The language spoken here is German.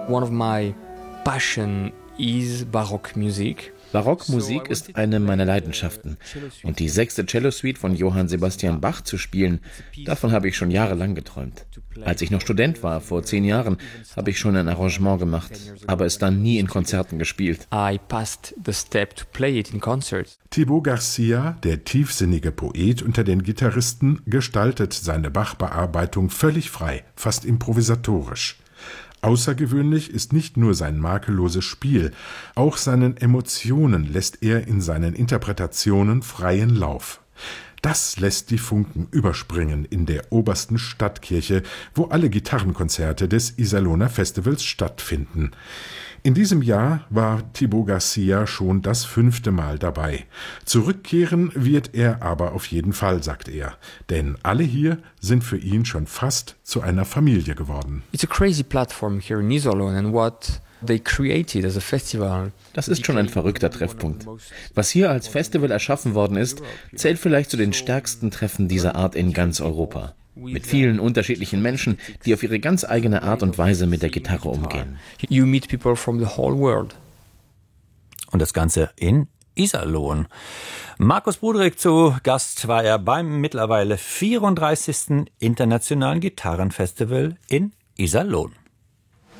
One of my passion is Baroque music. Barockmusik ist eine meiner Leidenschaften. Und die 6. Cello-Suite von Johann Sebastian Bach zu spielen, davon habe ich schon jahrelang geträumt. Als ich noch Student war, vor 10 Jahren, habe ich schon ein Arrangement gemacht, aber es dann nie in Konzerten gespielt. I passed the step to play it in concerts. Thibaut Garcia, der tiefsinnige Poet unter den Gitarristen, gestaltet seine Bach-Bearbeitung völlig frei, fast improvisatorisch. Außergewöhnlich ist nicht nur sein makelloses Spiel, auch seinen Emotionen lässt er in seinen Interpretationen freien Lauf. Das lässt die Funken überspringen in der obersten Stadtkirche, wo alle Gitarrenkonzerte des Iserlohner Festivals stattfinden. In diesem Jahr war Thibaut Garcia schon das 5. Mal dabei. Zurückkehren wird er aber auf jeden Fall, sagt er. Denn alle hier sind für ihn schon fast zu einer Familie geworden. It's a crazy platform here in Iserlohn and what they created as a festival. Das ist schon ein verrückter Treffpunkt. Was hier als Festival erschaffen worden ist, zählt vielleicht zu den stärksten Treffen dieser Art in ganz Europa. Mit vielen unterschiedlichen Menschen, die auf ihre ganz eigene Art und Weise mit der Gitarre umgehen. You meet people from the whole world. Und das Ganze in Iserlohn. Markus Budrich zu Gast war er beim mittlerweile 34. Internationalen Gitarrenfestival in Iserlohn.